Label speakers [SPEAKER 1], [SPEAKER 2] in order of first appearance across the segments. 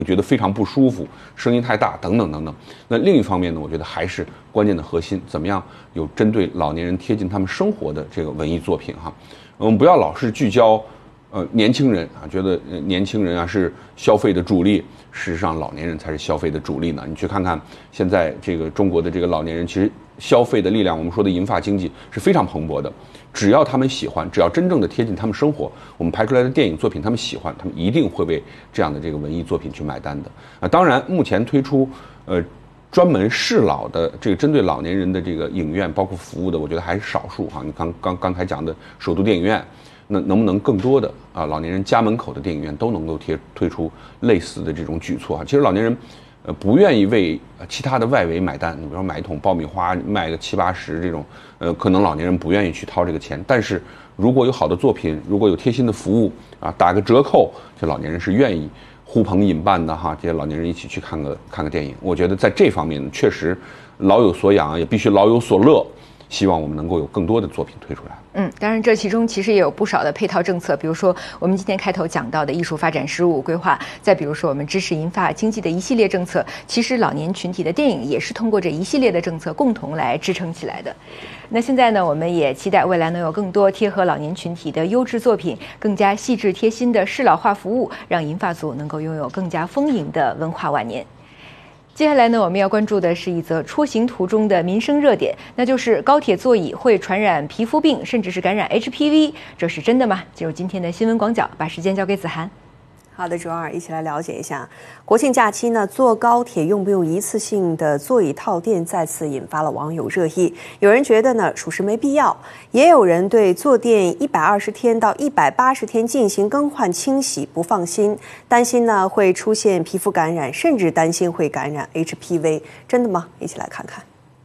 [SPEAKER 1] 觉得非常不舒服，声音太大等等等等。那另一方面呢，我觉得还是关键的核心，怎么样有针对老年人贴近他们生活的这个文艺作品哈。我们不要老是聚焦年轻人啊，觉得年轻人啊是消费的主力，事实上老年人才是消费的主力呢。你去看看现在这个中国的这个老年人，其实消费的力量，我们说的银发经济是非常蓬勃的。只要他们喜欢，只要真正的贴近他们生活，我们拍出来的电影作品他们喜欢，他们一定会为这样的这个文艺作品去买单的。当然目前推出专门适老的这个针对老年人的这个影院，包括服务的，我觉得还是少数哈。你刚才讲的首都电影院，那能不能更多的老年人家门口的电影院都能够推出类似的这种举措啊？其实老年人不愿意为其他的外围买单，你比如说买一桶爆米花卖个70-80这种，可能老年人不愿意去掏这个钱。但是如果有好的作品，如果有贴心的服务啊，打个折扣，这老年人是愿意呼朋引伴的哈。这些老年人一起去看个电影，我觉得在这方面确实老有所养，也必须老有所乐。希望我们能够有更多的作品推出来。
[SPEAKER 2] 当然这其中其实也有不少的配套政策，比如说我们今天开头讲到的艺术发展15规划，再比如说我们支持银发经济的一系列政策，其实老年群体的电影也是通过这一系列的政策共同来支撑起来的。那现在呢，我们也期待未来能有更多贴合老年群体的优质作品，更加细致贴心的适老化服务，让银发族能够拥有更加丰盈的文化晚年。接下来呢，我们要关注的是一则出行途中的民生热点，那就是高铁座椅会传染皮肤病，甚至是感染 HPV， 这是真的吗？进入今天的新闻广角，把时间交给子涵。
[SPEAKER 3] 好的，周二一起来了解一下国庆假期呢，坐高铁用不用一次性的座椅套垫，再次引发了网友热议。有人觉得呢，属实没必要，也有人对坐垫120天到180天进行更换清洗不放心，担心呢会出现皮肤感染，甚至担心会感染 HPV， 真的吗？一起来看看。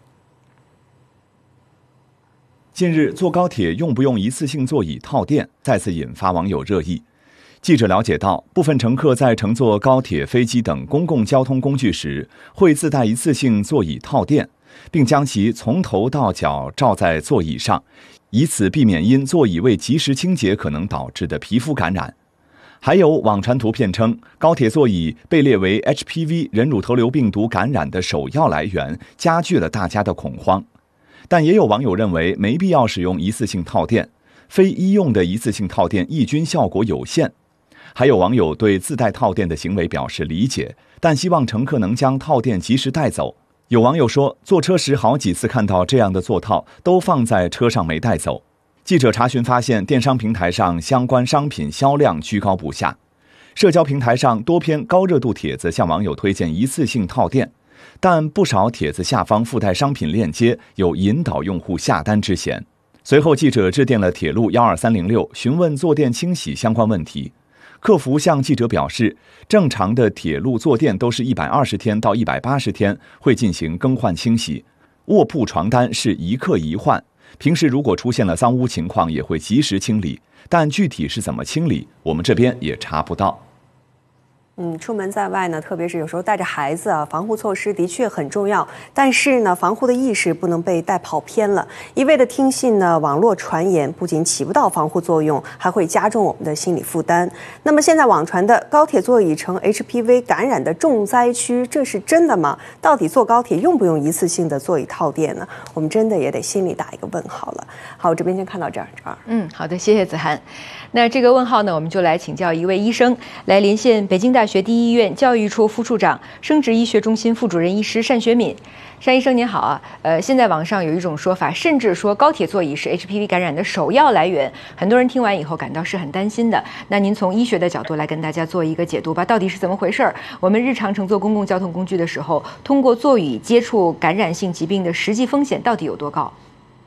[SPEAKER 4] 近日，坐高铁用不用一次性座椅套垫，再次引发网友热议。记者了解到，部分乘客在乘坐高铁、飞机等公共交通工具时，会自带一次性座椅套垫，并将其从头到脚罩在座椅上，以此避免因座椅未及时清洁可能导致的皮肤感染。还有网传图片称，高铁座椅被列为 HPV 人乳头瘤病毒感染的首要来源，加剧了大家的恐慌。但也有网友认为没必要使用一次性套垫，非医用的一次性套垫抑菌效果有限。还有网友对自带套垫的行为表示理解，但希望乘客能将套垫及时带走。有网友说，坐车时好几次看到这样的座套都放在车上没带走。记者查询发现，电商平台上相关商品销量居高不下，社交平台上多篇高热度帖子向网友推荐一次性套垫，但不少帖子下方附带商品链接，有引导用户下单之嫌。随后记者致电了铁路12306询问坐垫清洗相关问题，客服向记者表示，正常的铁路坐垫都是120天到180天会进行更换清洗，卧铺床单是一客一换，平时如果出现了脏污情况也会及时清理，但具体是怎么清理，我们这边也查不到。
[SPEAKER 3] 出门在外呢，特别是有时候带着孩子啊，防护措施的确很重要。但是呢，防护的意识不能被带跑偏了，一味的听信呢网络传言，不仅起不到防护作用，还会加重我们的心理负担。那么现在网传的高铁座椅成 HPV 感染的重灾区，这是真的吗？到底坐高铁用不用一次性的座椅套垫呢？我们真的也得心里打一个问号了。好，我这边先看到这儿。
[SPEAKER 2] 好的，谢谢子涵。那这个问号呢，我们就来请教一位医生，来连线北京大学第一医院教育处副处长、生殖医学中心副主任医师单学敏。单医生您好啊，现在网上有一种说法，甚至说高铁座椅是 HPV 感染的首要来源，很多人听完以后感到是很担心的。那您从医学的角度来跟大家做一个解读吧，到底是怎么回事？我们日常乘坐公共交通工具的时候，通过座椅接触感染性疾病的实际风险到底有多高？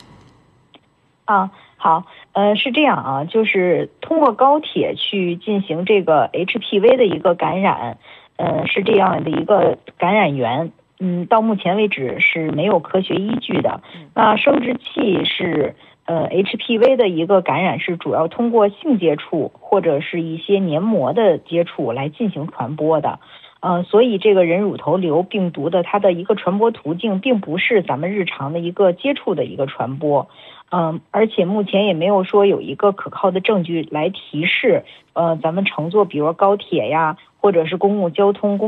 [SPEAKER 5] 好，是这样啊，就是通过高铁去进行这个 HPV 的一个感染，是这样的一个感染源，到目前为止是没有科学依据的。那生殖器是HPV 的一个感染是主要通过性接触或者是一些黏膜的接触来进行传播的。所以这个人乳头瘤病毒的它的一个传播途径并不是咱们日常的一个接触的一个传播。而且目前也没有说有一个可靠的证据来提示，咱们乘坐比如高铁呀， 或者是公共交通、公